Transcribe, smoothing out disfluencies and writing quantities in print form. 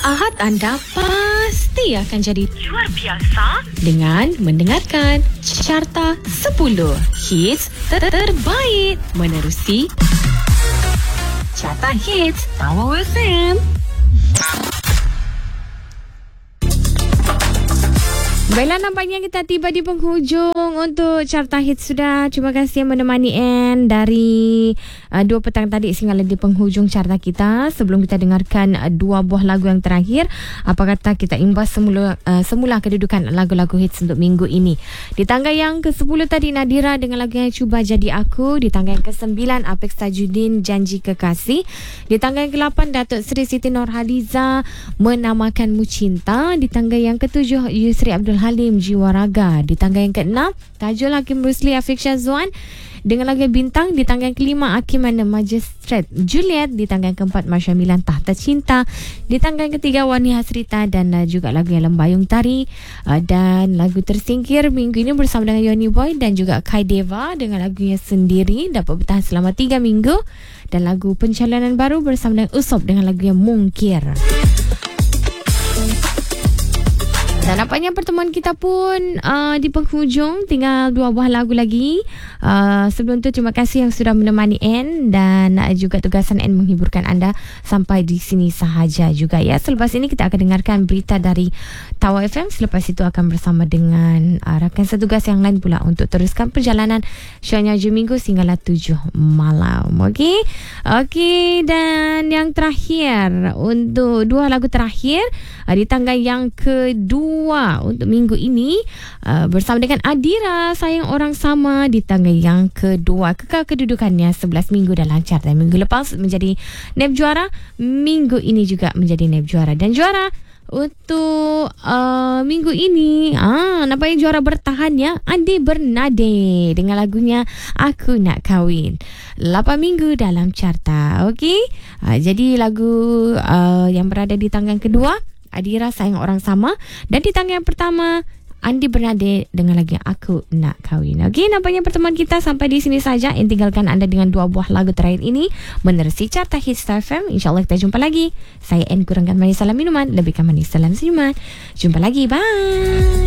Ahad anda pasti akan jadi luar biasa dengan mendengarkan Carta 10 Hits terbaik menerusi Carta Hits Tawa FM. Baiklah, nampaknya kita tiba di penghujung untuk Carta Hits sudah. Terima kasih yang menemani Anne dari 2 petang tadi sehingga di penghujung carta kita. Sebelum kita dengarkan 2 buah lagu yang terakhir, apa kata kita imbas semula kedudukan lagu-lagu hits untuk minggu ini. Di tangga yang ke-10 tadi Nadira dengan lagu yang Cuba Jadi Aku. Di tangga yang ke-9 Apex Tajudin Janji Kekasih. Di tangga yang ke-8 Datuk Seri Siti Nurhaliza Menamakanmu Cinta. Di tangga yang ke-7 Yusri Abdul Halim Jiwa Raga. Di tangga yang ke-6 Tajul Hakim Rusli Afiq Syazwan dengan lagu Bintang. Di tangga yang ke-5 Hakim and the Magistrate Juliet. Di tangga yang ke-4 Marsha Milan Tahta Cinta. Di tangga yang ke-3 Wani Hasrita dan juga lagu yang Lembayung Tari. Dan lagu tersingkir minggu ini bersama dengan Yoni Boy dan juga Kai Deva dengan lagunya Sendiri, dapat bertahan selama 3 minggu. Dan lagu pencalonan baru bersama dengan Usop dengan lagunya Mungkir. Dan nampaknya pertemuan kita pun di penghujung. Tinggal 2 buah lagu lagi. Sebelum tu terima kasih yang sudah menemani Anne. Dan juga tugasan Anne menghiburkan anda sampai di sini sahaja juga ya. Selepas ini kita akan dengarkan berita dari Tawa FM. Selepas itu akan bersama dengan rakan setugas yang lain pula untuk teruskan perjalanan Syahnya Ju Minggu sehinggalah 7 malam. Okey, dan yang terakhir untuk 2 lagu terakhir di tangga yang kedua untuk minggu ini bersama dengan Adira Sayang Orang Sama di tangga yang kedua, kekal kedudukannya 11 minggu dalam carta. Minggu lepas menjadi naib juara, minggu ini juga menjadi naib juara. Dan juara untuk minggu ini nampaknya juara bertahan ya, Andi Bernade dengan lagunya Aku Nak Kahwin. 8 minggu dalam carta. Okey, jadi lagu yang berada di tangga yang kedua Adira Sayang Orang Sama, dan di tangga yang pertama Andi Bernade dengan lagu Aku Nak Kahwin. Okey, nampaknya pertemuan kita sampai di sini saja. Tinggalkan anda dengan 2 buah lagu terakhir ini menerusi Carta Hits Star FM. InsyaAllah kita jumpa lagi. Saya N kurangkan manis salam minuman, lebihkan manis salam senyuman. Jumpa lagi, bye.